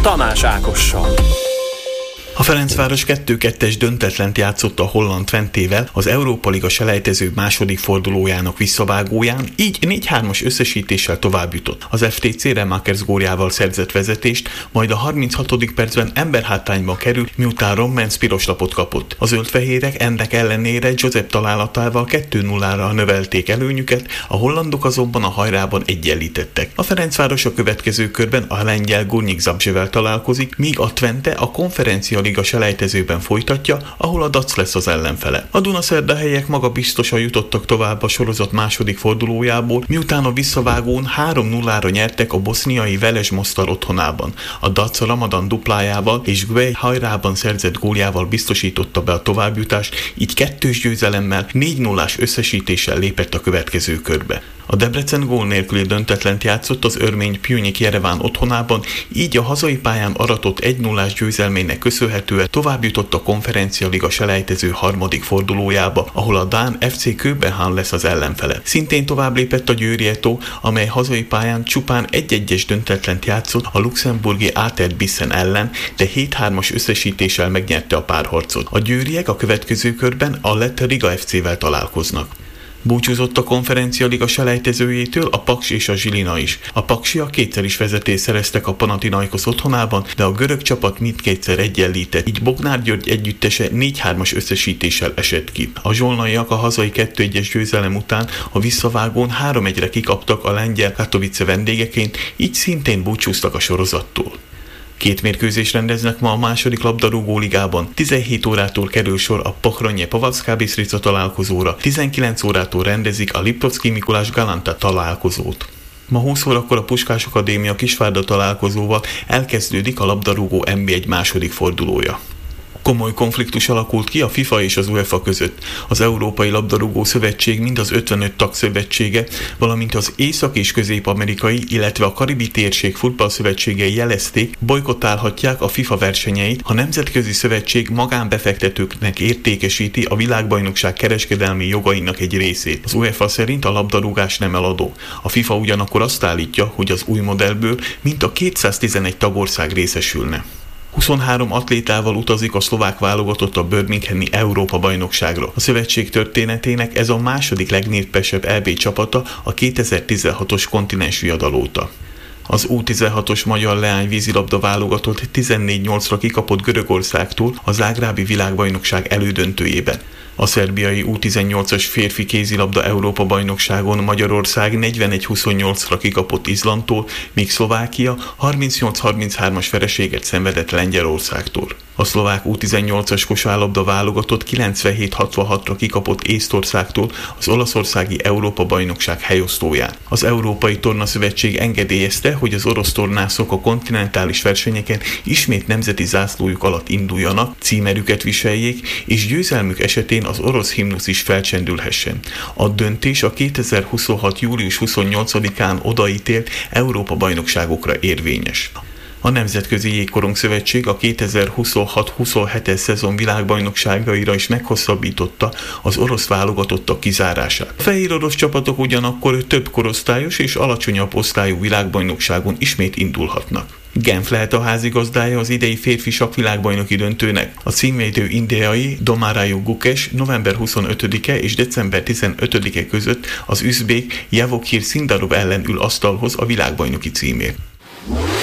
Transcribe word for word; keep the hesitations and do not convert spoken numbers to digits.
Tamás Ákossal. A Ferencváros kettő kettes döntetlent játszott a holland Twentével az Európa Liga selejtező második fordulójának visszavágóján, így négy hármas összesítéssel továbbjutott. Az ef té cé Remakers góljával szerzett vezetést, majd a harminchatodik percben emberhátrányba került, miután Rommens piros lapot kapott. A zöldfehérek ennek ellenére Josep találatával kettő nullára növelték előnyüket, a hollandok azonban a hajrában egyenlítettek. A Ferencváros a következő körben a lengyel Górnik Zabrzevel találkozik, míg a Twente a konferencia Liga selejtezőben folytatja, ahol a Dac lesz az ellenfele. A dunaszerdahelyek magabiztosan jutottak tovább a sorozat második fordulójából, miután a visszavágón három nullára nyertek a boszniai Veles Mostar otthonában. A Dac a Ramadan duplájával és Guej hajrában szerzett góljával biztosította be a továbbjutást, így kettős győzelemmel négy nullás összesítéssel lépett a következő körbe. A Debrecen gól nélküli döntetlent játszott az örmény Pjunik Jereván otthonában, így a hazai pályán aratott egy nullás győzelmének köszönhetően továbbjutott a konferencia liga selejtező harmadik fordulójába, ahol a dán ef cé Köbenhavn lesz az ellenfele. Szintén tovább lépett a Győri Eto, amely hazai pályán csupán egy-egyes döntetlent játszott a luxemburgi Átert Bissen ellen, de hét hármas összesítéssel megnyerte a párharcot. A győriek a következő körben a lett Riga ef cével találkoznak. Búcsúzott a konferencia liga selejtezőjétől a Paks és a Zsilina is. A paksiak kétszer is vezetést szereztek a Panathinaikos otthonában, de a görög csapat mindkétszer egyenlített, így Bognár György együttese négy hármas összesítéssel esett ki. A zsolnaiak a hazai kettő egyes győzelem után a visszavágón három egyre kikaptak a lengyel Katowice vendégeként, így szintén búcsúztak a sorozattól. Két mérkőzést rendeznek ma a második labdarúgó ligában. tizenhét órától kerül sor a Pohronnye Pavlovská Bistrica találkozóra, tizenkilenc órától rendezik a Liptovszki Mikulás Galanta találkozót. Ma húsz órakor a Puskás Akadémia Kisvárda találkozóval elkezdődik a labdarúgó en bé egy második fordulója. Komoly konfliktus alakult ki a FIFA és az UEFA között. Az Európai Labdarúgó Szövetség mind az ötvenöt tagszövetsége, valamint az észak- és közép-amerikai, illetve a karibi térség futballszövetségei jelezték, bojkottálhatják a FIFA versenyeit, ha nemzetközi szövetség magánbefektetőknek értékesíti a világbajnokság kereskedelmi jogainak egy részét. Az UEFA szerint a labdarúgás nem eladó. A FIFA ugyanakkor azt állítja, hogy az új modellből mint a kétszáztizenegy tagország részesülne. huszonhárom atlétával utazik a szlovák válogatott a birminghami Európa-bajnokságra. A szövetség történetének ez a második legnépesebb é bé csapata a kétezer-tizenhatos kontinens viadal óta. Az U tizenhatos magyar leány vízilabda válogatott tizennégy nyolcra kikapott Görögországtól a zágrábi világbajnokság elődöntőjében. A szerbiai U tizennyolcas férfi kézilabda Európa-bajnokságon Magyarország negyvenegy huszonnyolcra kikapott Izlandtól, míg Szlovákia harmincnyolc harminchárom-as vereséget szenvedett Lengyelországtól. A szlovák U tizennyolcas kosárlabda válogatott kilencvenhét hatvanhatra kikapott Észtországtól az olaszországi Európa-bajnokság helyosztóján. Az Európai Tornaszövetség engedélyezte, hogy az orosz tornászok a kontinentális versenyeken ismét nemzeti zászlójuk alatt induljanak, címerüket viseljék, és győzelmük esetén az orosz himnusz is felcsendülhessen. A döntés a kétezer-huszonhat július huszonnyolcadikán odaítélt Európa-bajnokságokra érvényes. A Nemzetközi Jégkorong Szövetség a kétezer-huszonhat huszonhetes szezon világbajnokságaira is meghosszabbította az orosz válogatottak kizárását. A fehér orosz csapatok ugyanakkor több korosztályos és alacsonyabb osztályú világbajnokságon ismét indulhatnak. Genf lehet a házigazdája az idei férfi sakkvilágbajnoki döntőnek. A címvédő indiai Domarayu Gukesh november huszonötödike és december tizenötödike között az üzbék Javokhir Sindarov ellen ül asztalhoz a világbajnoki címért.